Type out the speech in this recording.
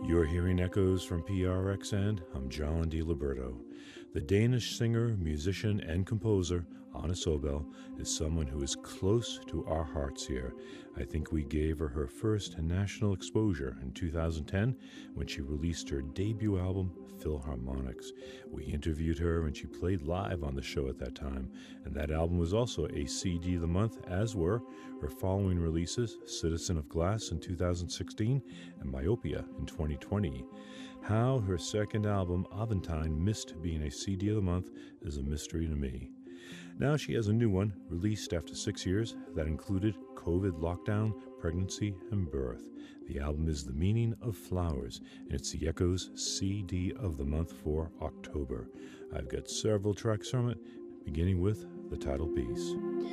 You're hearing echoes from PRXN. I'm John DiLiberto. The Danish singer, musician, and composer Anna Sobel is someone who is close to our hearts here. I think we gave her her first national exposure in 2010 when she released her debut album, Philharmonics. We interviewed her and she played live on the show at that time, and that album was also a CD of the month, as were her following releases, Citizen of Glass in 2016 and Myopia in 2020. How her second album, Aventine, missed being a CD of the month is a mystery to me. Now she has a new one, released after 6 years, that included COVID lockdown, pregnancy, and birth. The album is The Meaning of Flowers, and it's the Echoes CD of the month for October. I've got several tracks from it, beginning with the title piece.